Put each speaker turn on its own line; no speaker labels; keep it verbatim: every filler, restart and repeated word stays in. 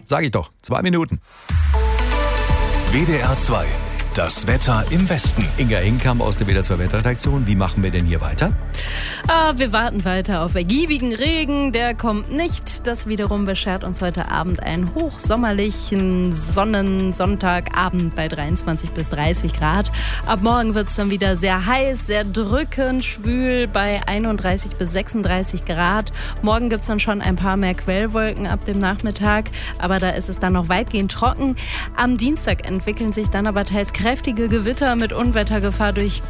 sag ich doch, zwei Minuten.
W D R zwei. Das Wetter im Westen.
Inga Hinkamp aus der W D R zwei Wetterredaktion. Wie machen wir denn hier weiter?
Ah, wir warten weiter auf ergiebigen Regen. Der kommt nicht. Das wiederum beschert uns heute Abend einen hochsommerlichen Sonnen-Sonntagabend bei dreiundzwanzig bis dreißig Grad. Ab morgen wird es dann wieder sehr heiß, sehr drückend, schwül bei einunddreißig bis sechsunddreißig Grad. Morgen gibt es dann schon ein paar mehr Quellwolken ab dem Nachmittag, aber da ist es dann noch weitgehend trocken. Am Dienstag entwickeln sich dann aber teils kräftige Gewitter mit Unwettergefahr durch